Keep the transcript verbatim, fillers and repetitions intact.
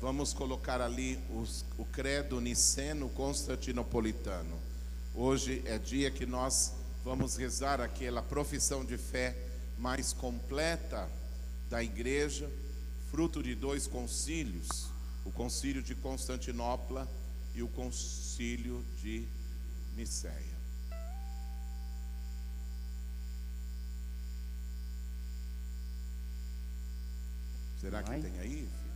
vamos colocar ali os, o credo niceno-constantinopolitano. Hoje é dia que nós vamos rezar aquela profissão de fé mais completa da igreja, fruto de dois concílios, o concílio de Constantinopla e o concílio de Nicéia. Será que tem aí?